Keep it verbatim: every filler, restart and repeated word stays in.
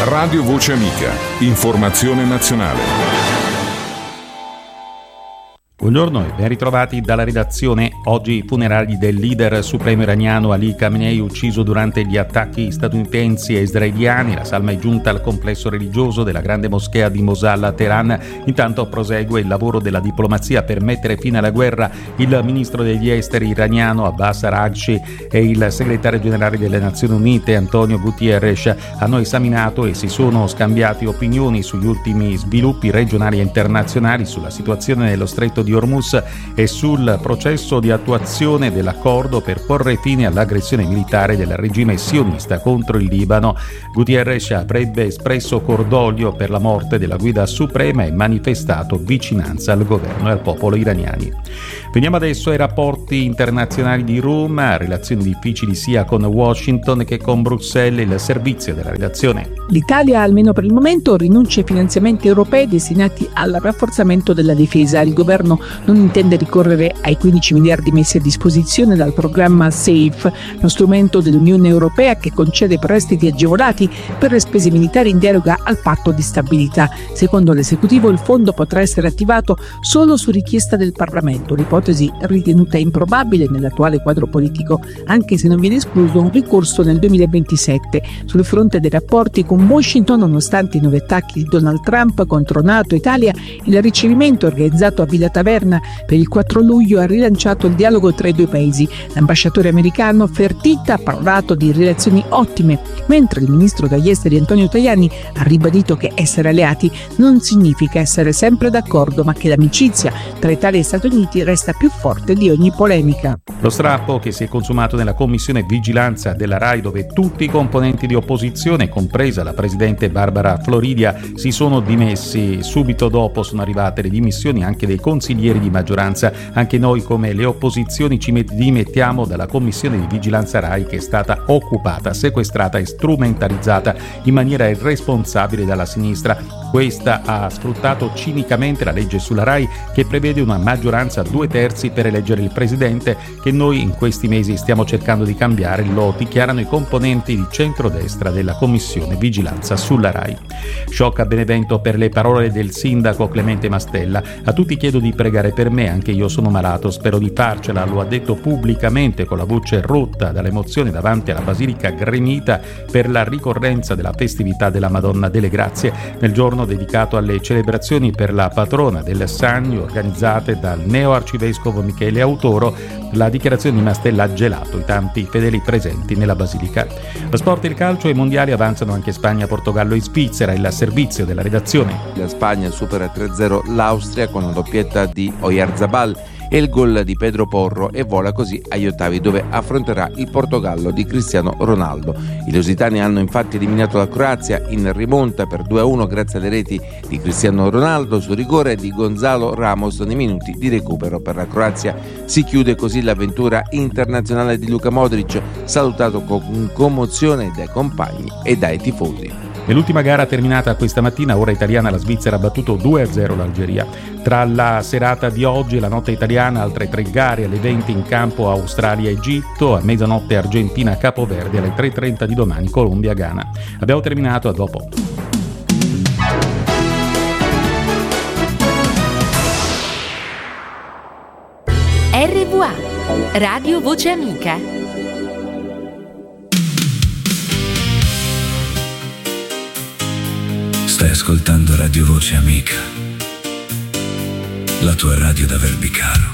Radio Voce Amica. Informazione nazionale. Buongiorno e ben ritrovati dalla redazione. Oggi i funerali del leader supremo iraniano Ali Khamenei, ucciso durante gli attacchi statunitensi e israeliani. La salma è giunta al complesso religioso della grande moschea di Mosalla a Teheran. Intanto prosegue il lavoro della diplomazia per mettere fine alla guerra. Il ministro degli esteri iraniano Abbas Araghchi e il segretario generale delle Nazioni Unite Antonio Guterres hanno esaminato e si sono scambiati opinioni sugli ultimi sviluppi regionali e internazionali, sulla situazione nello stretto di Hormuz e sul processo di attuazione dell'accordo per porre fine all'aggressione militare del regime sionista contro il Libano. Guterres avrebbe espresso cordoglio per la morte della guida suprema e manifestato vicinanza al governo e al popolo iraniani. Veniamo adesso ai rapporti internazionali di Roma, relazioni difficili sia con Washington che con Bruxelles. Il servizio della redazione. L'Italia, almeno per il momento, rinuncia ai finanziamenti europei destinati al rafforzamento della difesa. Il governo non intende ricorrere ai quindici miliardi messi a disposizione dal programma SAFE, uno strumento dell'Unione Europea che concede prestiti agevolati per le spese militari in deroga al patto di stabilità. Secondo l'esecutivo, il fondo potrà essere attivato solo su richiesta del Parlamento, l'ipotesi ritenuta improbabile nell'attuale quadro politico, anche se non viene escluso un ricorso nel duemilaventisette. Sul fronte dei rapporti con Washington, nonostante i nuovi attacchi di Donald Trump contro NATO e Italia, il ricevimento organizzato a Villa Taverna per il quattro luglio ha rilanciato il dialogo tra i due paesi. L'ambasciatore americano Fertitta ha parlato di relazioni ottime, mentre il ministro degli esteri Antonio Tajani ha ribadito che essere alleati non significa essere sempre d'accordo, ma che l'amicizia tra Italia e Stati Uniti resta più forte di ogni polemica. Lo strappo che si è consumato nella commissione vigilanza della RAI, dove tutti i componenti di opposizione, compresa la presidente Barbara Floridia, si sono dimessi. Subito dopo sono arrivate le dimissioni anche dei consiglieri di maggioranza. Anche noi, come le opposizioni, ci dimettiamo dalla commissione di vigilanza RAI, che è stata occupata, sequestrata e strumentalizzata in maniera irresponsabile dalla sinistra. Questa ha sfruttato cinicamente la legge sulla RAI, che prevede una maggioranza a due terzi per eleggere il presidente, che noi in questi mesi stiamo cercando di cambiare, lo dichiarano i componenti di centrodestra della commissione vigilanza sulla RAI. Shock a Benevento per le parole del sindaco Clemente Mastella. A tutti chiedo di pregare per me, anche io sono malato, spero di farcela, lo ha detto pubblicamente con la voce rotta dall'emozione davanti alla Basilica gremita per la ricorrenza della festività della Madonna delle Grazie, nel giorno dedicato alle celebrazioni per la patrona del Sannio organizzate dal neo-arcivescovo Michele Autoro. La dichiarazione di Mastella ha gelato i tanti fedeli presenti nella Basilica. Lo sport e il calcio e i mondiali avanzano anche Spagna, Portogallo e Svizzera. Il servizio della redazione. La Spagna supera tre a zero l'Austria con una doppietta di Oyarzabal e il gol di Pedro Porro e vola così agli ottavi, dove affronterà il Portogallo di Cristiano Ronaldo. I lusitani hanno infatti eliminato la Croazia in rimonta per due a uno grazie alle reti di Cristiano Ronaldo su rigore e di Gonzalo Ramos nei minuti di recupero. Per la Croazia si chiude così l'avventura internazionale di Luka Modric, salutato con commozione dai compagni e dai tifosi. Nell'ultima gara terminata questa mattina, ora italiana, la Svizzera ha battuto due a zero l'Algeria. Tra la serata di oggi e la notte italiana, altre tre gare alle venti in campo: Australia-Egitto, a mezzanotte Argentina-Capoverde, alle tre e trenta di domani Colombia-Ghana. Abbiamo terminato, a dopo. R V A, Radio Voce Amica. Stai ascoltando Radio Voce Amica, la tua radio da Verbicaro.